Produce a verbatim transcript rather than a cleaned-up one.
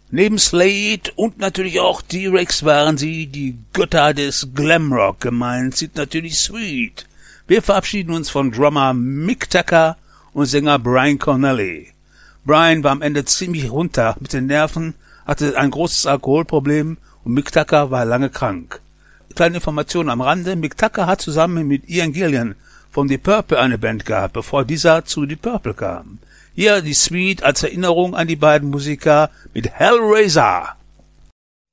Neben Slade und natürlich auch T-Rex waren sie die Götter des Glamrock. Gemeint sind natürlich Sweet. Wir verabschieden uns von Drummer Mick Tucker und Sänger Brian Connelly. Brian war am Ende ziemlich runter mit den Nerven, hatte ein großes Alkoholproblem und Mick Tucker war lange krank. Kleine Information am Rande, Mick Tucker hat zusammen mit Ian Gillan von Deep Purple eine Band gehabt, bevor dieser zu Deep Purple kam. Hier die Sweet als Erinnerung an die beiden Musiker mit Hellraiser.